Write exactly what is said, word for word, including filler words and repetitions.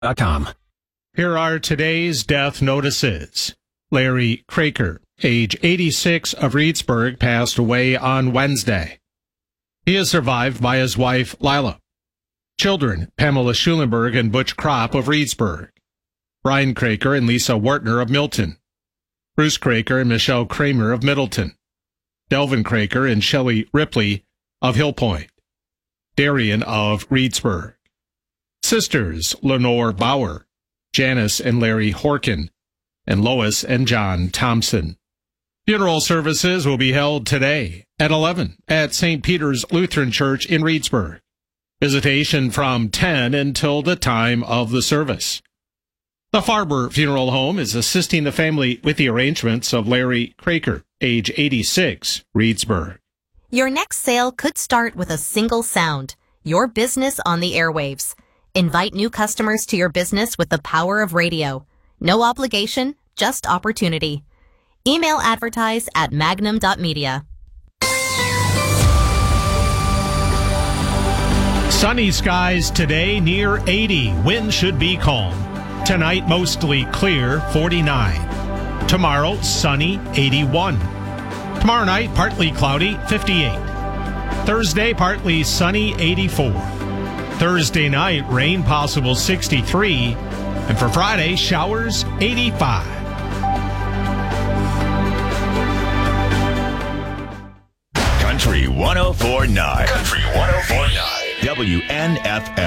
dot com. Here are today's death notices. Larry Craker, age eighty-six, of Reedsburg, passed away on Wednesday. He is survived by his wife, Lila. Children, Pamela Schulenberg and Butch Kropp of Reedsburg. Brian Craker and Lisa Wartner of Milton. Bruce Craker and Michelle Kramer of Middleton. Delvin Craker and Shelley Ripley of Hill Point. Darian of Reedsburg. Sisters Lenore Bauer, Janice and Larry Horkin, and Lois and John Thompson. Funeral services will be held today at eleven at Saint Peter's Lutheran Church in Reedsburg. Visitation from ten until the time of the service. The Farber Funeral Home is assisting the family with the arrangements of Larry Craker, age eighty-six, Reedsburg. Your next sale could start with a single sound, your business on the airwaves. Invite new customers to your business with the power of radio. No obligation, just opportunity. Email advertise at magnum dot media. Sunny skies today, near eighty. Wind should be calm. Tonight, mostly clear, forty-nine. Tomorrow, sunny, eighty-one. Tomorrow night, partly cloudy, fifty-eight. Thursday, partly sunny, eighty-four. Thursday night, rain possible, sixty-three. And for Friday, showers, eighty-five. Country one oh four point nine. Country one oh four point nine. W N F L.